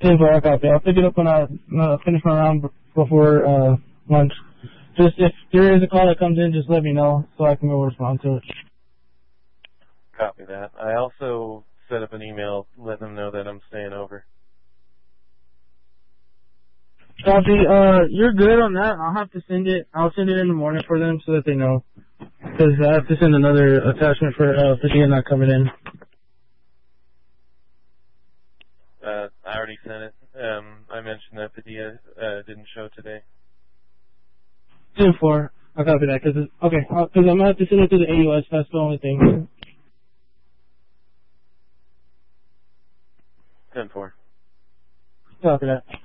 10-4, I copy. I'll pick it up when I finish my round before lunch. Just if there is a call that comes in, just let me know so I can go respond to it. Copy that. I also set up an email letting them know that I'm staying over. Copy. You're good on that. I'll have to send it. I'll send it in the morning for them so that they know. Because I have to send another attachment for Padilla not coming in. I already sent it. I mentioned that Padilla didn't show today. 10-4. I'll copy that. Because I'm going to have to send it to the AUS. That's the only thing. 10-4. Copy that.